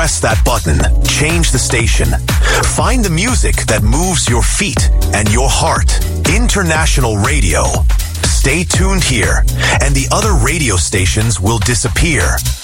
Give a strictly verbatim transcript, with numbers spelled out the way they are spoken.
Press that button. Change the station. Find the music that moves your feet and your heart. International Radio. Stay tuned here, and the other radio stations will disappear.